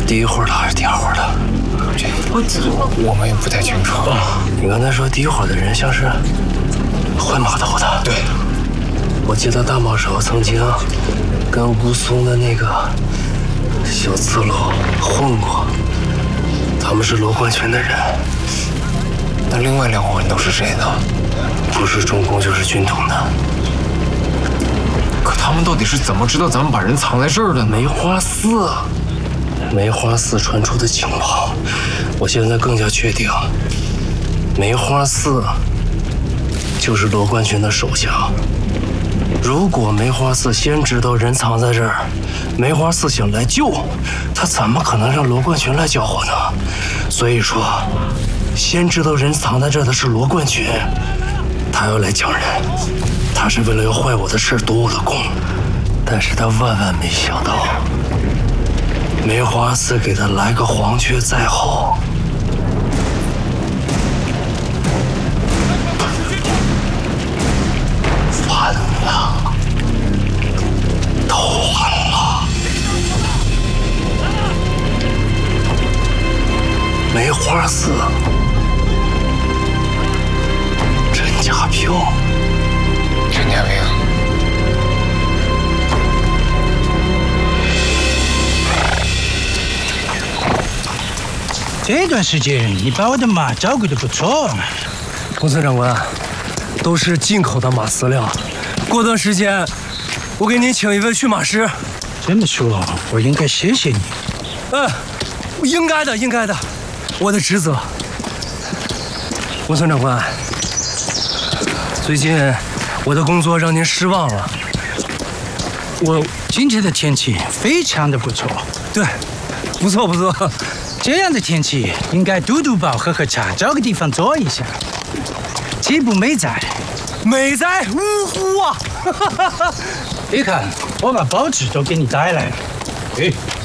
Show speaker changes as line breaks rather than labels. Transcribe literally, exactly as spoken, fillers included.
第一伙的还是第二伙的？
这我们也不太清楚。
你刚才说第一伙的人像是换码头的。
对，
我记得大毛手曾经跟吴淞的那个小刺猬混过，他们是罗贯群的人。
那另外两伙人都是谁呢？
不是中共就是军统的。
可他们到底是怎么知道咱们把人藏在这儿的？
梅花寺，梅花寺传出的情报，我现在更加确定，梅花寺就是罗贯群的手下。如果梅花寺先知道人藏在这儿，梅花寺想来救他，怎么可能让罗贯群来缴获呢？所以说，先知道人藏在这儿的是罗贯群，他要来抢人，他是为了要坏我的事夺我的功，但是他万万没想到，梅花寺给他来个黄雀在后。完了，都完了。梅花寺，陈家平，
陈家平。
这段时间你把我的马照顾得不错。
公孙长官，都是进口的马饲料。过段时间，我给您请一位驯马师。
这么说，我应该谢谢你。
嗯，应该的，应该的，我的职责。公孙长官，最近我的工作让您失望了。
我今天的天气非常的不错。
对，不错不错。
这样的天气应该读读报、喝喝茶，找个地方坐一下。岂不美哉？
美哉，呜呼啊！
你看，我把报纸都给你带来了。哎。